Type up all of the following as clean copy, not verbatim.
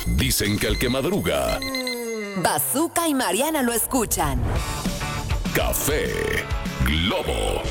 Dicen que el que madruga, Bazooka y Mariana lo escuchan. Café Globo.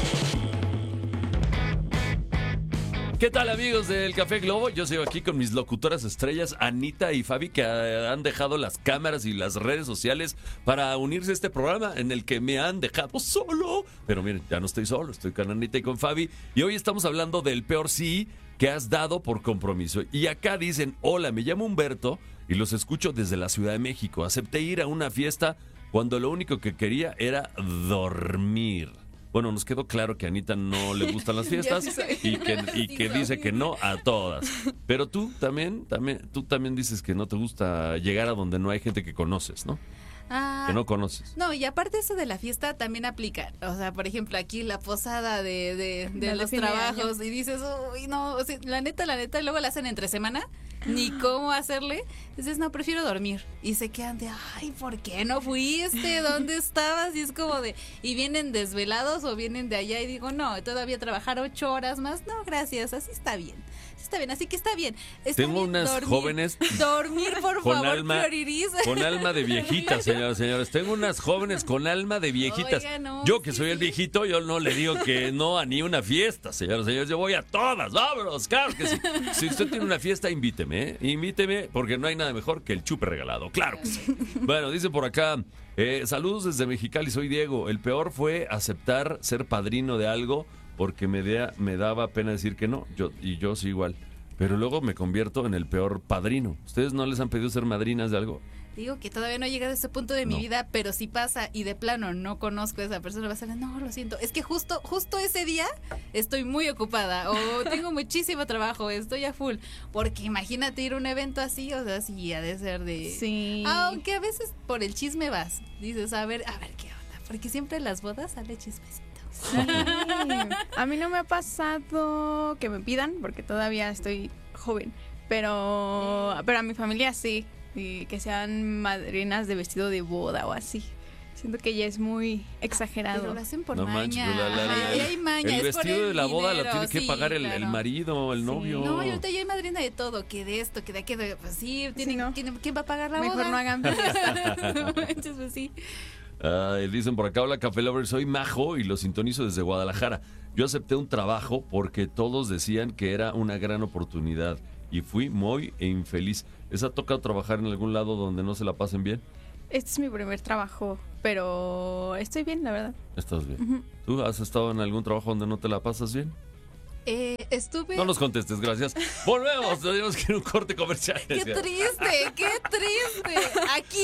¿Qué tal, amigos del Café Globo? Yo sigo aquí con mis locutoras estrellas, Anita y Fabi, que han dejado las cámaras y las redes sociales para unirse a este programa en el que me han dejado solo. Pero miren, ya no estoy solo, estoy con Anita y con Fabi. Y hoy estamos hablando del peor sí que has dado por compromiso. Y acá dicen, hola, me llamo Humberto y los escucho desde la Ciudad de México. Acepté ir a una fiesta cuando lo único que quería era dormir. Bueno, nos quedó claro que a Anita no le gustan las fiestas y que dice que no a todas. Pero tú también dices que no te gusta llegar a donde no hay gente que conoces, ¿no? Que no conoces. No, y aparte eso de la fiesta también aplica. O sea, por ejemplo, aquí la posada de los trabajos y dices, uy, no, o sea, la neta, y luego la hacen entre semana, ni cómo hacerle. Dices, no, prefiero dormir. Y se quedan de, ay, ¿por qué no fuiste? ¿Dónde estabas? Y es como de, y vienen desvelados o vienen de allá y digo, no, todavía trabajar 8 horas más. No, gracias, así está bien. Está bien, así que está bien. Tengo unas jóvenes dormir, por favor, prioriza. Con alma de viejitas, señores. Tengo unas jóvenes con alma de viejitas. Oiga, no, yo que soy el viejito, yo no le digo que no a ni una fiesta, señores. Yo voy a todas, vámonos, claro que sí. Si usted tiene una fiesta, invíteme, invíteme, porque no hay nada mejor que el chupe regalado, claro que sí. Bueno, dice por acá, saludos desde Mexicali, soy Diego. El peor fue aceptar ser padrino de algo porque me daba pena decir que no, yo sí igual. Pero luego me convierto en el peor padrino. ¿Ustedes no les han pedido ser madrinas de algo? Digo que todavía no he llegado a ese punto de mi vida, pero si pasa y de plano no conozco a esa persona, va a ser, no, lo siento. Es que justo ese día estoy muy ocupada o tengo muchísimo trabajo, estoy a full. Porque imagínate ir a un evento así, o sea, sí, ha de ser de... Sí. Aunque a veces por el chisme vas, dices, a ver qué onda, porque siempre en las bodas sale chismecito. Sí. A mí no me ha pasado que me pidan, porque todavía estoy joven, pero a mi familia sí, y que sean madrinas de vestido de boda o así. Siento que ya es muy exagerado. Pero lo hacen por no maña. Manches, hay maña. el vestido de la boda dinero, lo tiene que pagar claro. el marido, el novio. No, y ahorita ya hay madrina de todo, que de esto, que de aquello. Pues sí, ¿no? ¿quién va a pagar la Mejor boda? no hagan fiesta. No manches, pues sí. Dicen por acá, hola Café Lover, soy Majo y lo sintonizo desde Guadalajara. Yo acepté un trabajo porque todos decían que era una gran oportunidad y fui muy infeliz. ¿Les ha tocado trabajar en algún lado donde no se la pasen bien? Este es mi primer trabajo, pero estoy bien, la verdad. Estás bien. ¿Tú has estado en algún trabajo donde no te la pasas bien? Estuve... No nos contestes, gracias. Volvemos, tenemos que ir a un corte comercial. ¡Qué triste! Aquí...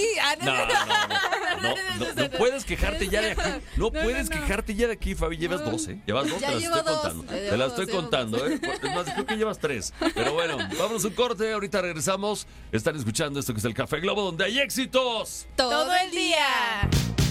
No puedes quejarte ya de aquí. No puedes quejarte ya de aquí, Fabi. Llevas 12. Llevas 2, te las estoy contando. Te las estoy contando, ¿eh? Es más, creo que llevas 3. Pero bueno, vámonos a un corte. Ahorita regresamos. Están escuchando esto que es el Café Globo, donde hay éxitos todo el día.